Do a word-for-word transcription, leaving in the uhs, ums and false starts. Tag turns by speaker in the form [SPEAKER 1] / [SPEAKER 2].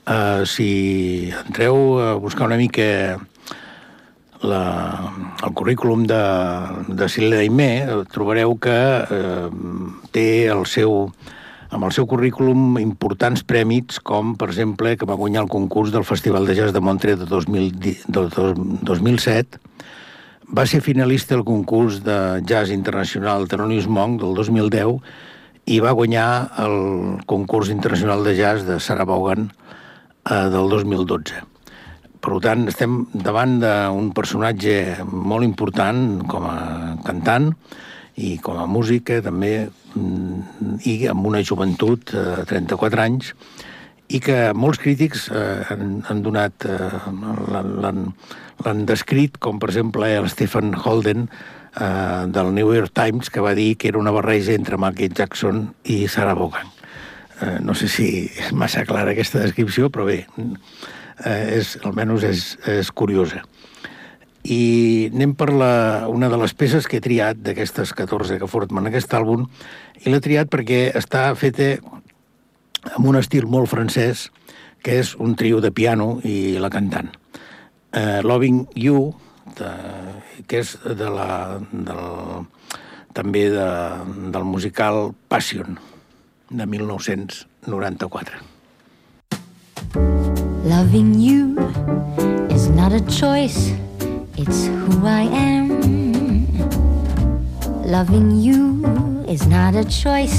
[SPEAKER 1] Uh, si entreu a buscar una mica la, el currículum de, de Céline Aimé, trobareu que uh, té el seu, amb el seu currículum importants prèmits, com, per exemple, que va guanyar el concurs del Festival de Jazz de Montreal de dos mil, de dos mil set, va ser finalista al concurs de jazz internacional Thelonious Monk del dos mil deu i va guanyar el concurs internacional de jazz de Sarah Vaughan eh, del dos mil dotze. Per tant, estem davant d'un personatge molt important com a cantant i com a música també, i amb una joventut, eh, trenta-quatre anys, i que molts crítics eh, han, han donat, eh, l'han descrit, com per exemple el Stephen Holden eh, del New York Times, que va dir que era una barreja entre Michael Jackson i Sarah Vaughan. Eh, no sé si és massa clara aquesta descripció, però bé, eh, és, almenys és, és curiosa. I anem per la, una de les peces que he triat d'aquestes catorze que formen aquest àlbum, i l'he triat perquè està feta amb un estil molt francès, que és un trio de piano i la cantant. Uh, Loving You, de, que és de la, del, també de, del musical Passion, de mil nou-cents noranta-quatre.
[SPEAKER 2] Loving you is not a choice, it's who I am. Loving you is not a choice,